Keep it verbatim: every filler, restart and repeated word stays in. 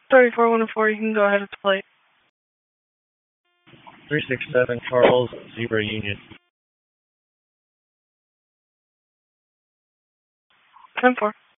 thirty-four one oh four, you can go ahead at the plate. three six seven Charles, Zebra Union. ten four.